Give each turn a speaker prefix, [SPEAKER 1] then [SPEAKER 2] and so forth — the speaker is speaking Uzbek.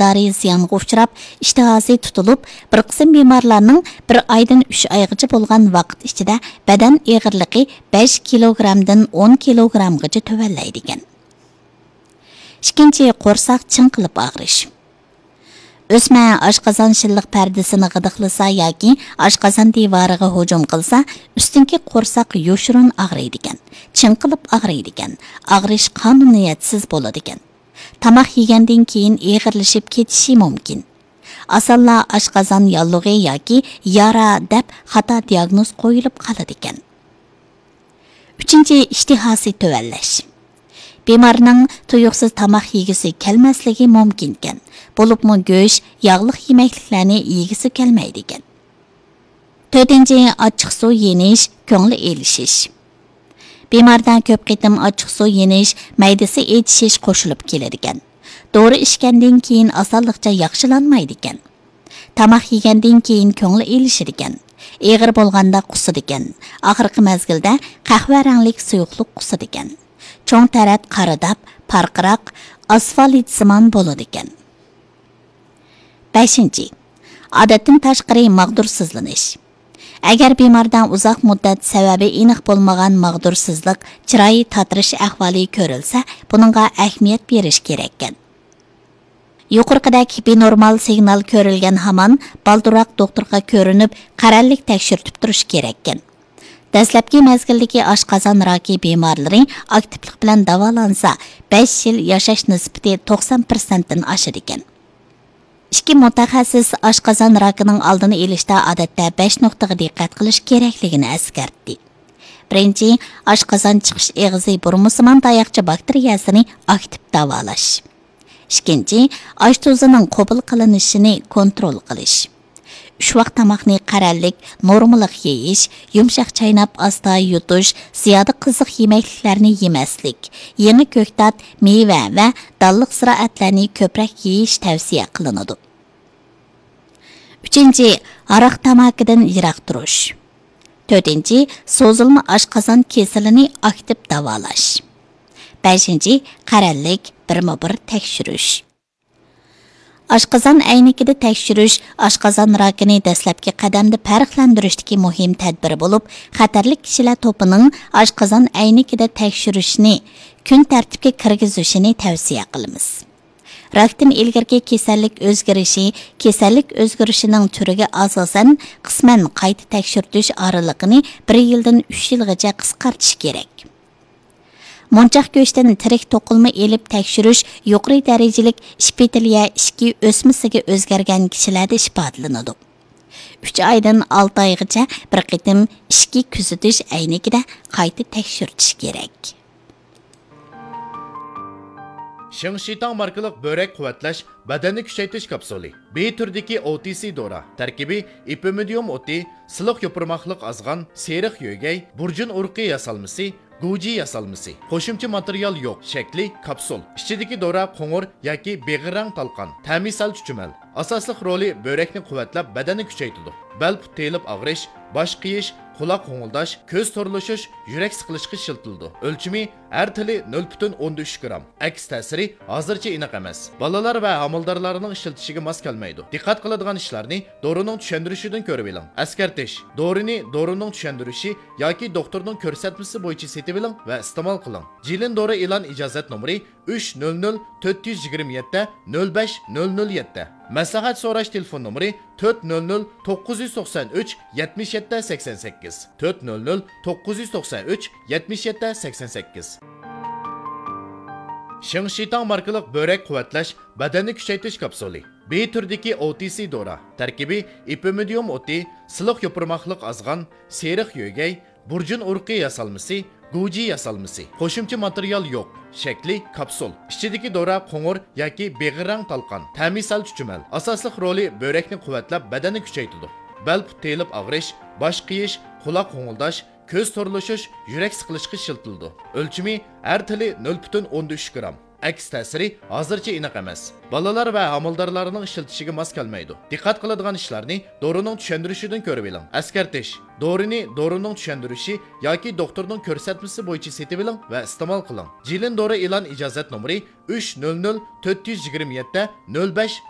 [SPEAKER 1] iqtidori ziyonga uchrab, ishtihasi tutilib, bir qism bemorlarning 1 oydan 3 oygacha bo'lgan vaqt ichida badan og'irligi 5 kilogramdan 10 kilogramgacha tuvallaydi ekan. Ikkinchi, qo'rsoq chinqilib og'rish. O'sma oshqozon shilliq pardasini g'idiqlasa yoki oshqozon devoriga hujum qilsa, ustinki qo'rsoq yoshirun og'riydi ekan, chinqilib og'riydi ekan, og'rish qonuniyatsiz bo'ladi ekan. Tamoq yegandan keyin og'irlashib ketishi mumkin. Asalla oshqozon yollig'i yoki yara deb xato diagnoz qo'yilib qoladi ekan. 3. Ishtihasi tuvallash. Bemorning tuyuqsiz tamoq yegisi kelmasligi mumkin ekan. Bo'libmi go'sht, yog'li yemekliklarni yegisi kelmaydi ekan. 4. Ochiq suv yenish, ko'ngli elishish. Bemordan ko'p qitim ochiq suv yenish, maydasi etishish qo'shilib keladi ekan. Dori ichgandan keyin osonlikcha yaxshilanmaydi ekan. Tamoq yegandan keyin ko'ngli elishir ekan. Eg'ir bo'lganda qusadi ekan. Oxirgi mezgilda qahva ranglik suyuqlik qusadi ekan. Cho'ng tarat qaridab, parqiroq, asfaltsimon bo'ladi ekan. 5. Odatdan tashqari mag'dursizlanish. Agar bemordan uzoq muddat sababi aniq bo'lmagan mag'dursizlik, chiroyi tatrish ahvoli ko'rilsa, buningga ahamiyat berish kerak ekan. Yuqorqidagi binormal signal ko'rilgan hamon balduroq doktorga ko'rinib, qarallik tekshirtib turish kerak ekan. Dastlabki mezgildagi oshqozon raki bemorlari aktivlik bilan davolansa, 5 yil yashash nisbati 90% dan oshar ekan. 2 mutaxassis oshqozon rakining oldini olishda odatda 5 nuqtaga diqqat qilish kerakligini eskartdi. 1. Oshqozon chiqish eg'izi burmusimon tayoqcha bakteriyasini aktiv davolash. 2. Osh tuzining qabul qilinishini kontrol qilish. 3 vaqt tamoqni qarallik, normalik yeyish, yumshoq chaynab asta yutish, ziyoda qiziq yemekliklarni yemaslik, yangi ko'ktat, meva va dalliq ziroatlarni ko'proq yeyish tavsiya qilinadi. 3. Aroq tamakidan yiroq turish. 4. So'zilma oshqozon kasalini aktiv davolash. 5. Qarallik, birma-bir tekshirish. Oshqozon aynigida tekshirish oshqozon rakini dastlabki qadamda farqlantirishdagi muhim tadbir bo'lib, xatarli kishilar to'pining oshqozon aynigida tekshirishni kun tartibga kirgizishini tavsiya qilamiz. Rakdan ilgirki kasallik o'zgarishining turiga asosan qisman qayta tekshirtish oralig'ini 1 yildan 3 yilgacha qisqartish kerak. Monchoq go'shtdan tirik to'qilma elib tekshirish yuqori darajalik shpitaliya ishki o'smasiga o'zgargan kishilarda ifodalanadi. 3 oydan 6 oygacha bir qitim ishki kuzatish aynigida qayta tekshirtish kerak.
[SPEAKER 2] Shingshitang markalik börek quvvatlash badanni kuchaytirish kapsuli. B turdagi OTC dora. Tarkibi ipimidium oti, siliq yopirmoqlik azg'an, seriq yo'gay, burjun urqi yasalmasi, guji yasalmasi. Qo'shimcha material yo'q. Shakli kapsul. Ichidagi dora qo'ng'ir yoki beg'irang talqon. Ta'misal chuchumal. Asosli roli börekni quvvatlab badanni kuchaytiradi. Bel telib og'rish, bosh qiyish, quloq qo'ng'ildash, ko'z to'rlashish, yurak siqilishga shiltildi. O'lchimi har tili 0.13 gram. Aks ta'siri hozircha aniq emas. Bolalar va homildorlarning ishiltishiga mos kelmaydi. Diqqat qiladigan ishlarni dorining tushuntirishidan ko'rib oling. Askartish: dorini dorining tushuntirishi yoki doktorning ko'rsatmasi bo'yicha setib oling va iste'mol qiling. Jilin dori e'lon ijozat nomeri 300 427 05007. Maslahat so'rash telefon nomeri 400 993 77 88. 400 993 77 88. Shingshitang markalik börek quvvatlash badanni kuchaytirish kapsuli. B turdagi OTC dora. Tarkibi ipimidium oti, siliq yopirmoqlik azg'an, seriq yo'gay, burjun urqi yasalmasi, guji yasalmasi. Qo'shimcha material yo'q. Shakli kapsul. Ichidagi dora qo'ng'ir yoki beg'irang talqon. Ta'misal chuchumal. Asosli roli börekni quvvatlab badanni kuchaytiradi. Bel telib og'rish, bosh qiyish, quloq qo'ng'ildash, ko'z to'rlashish, yurak siqilishga shiltildi. O'lchimi har tili 0.13 gram. Aks ta'siri hozircha aniq emas. Bolalar va homildorlarning ishiltishiga mos kelmaydi. Diqqat qiladigan ishlarni dorining tushuntirishidan ko'rib oling. Askartish: dorini dorining tushuntirishi yoki doktorning ko'rsatmasi bo'yicha setib oling va iste'mol qiling. Jilin dori e'lon ijozat nomeri 300 427 05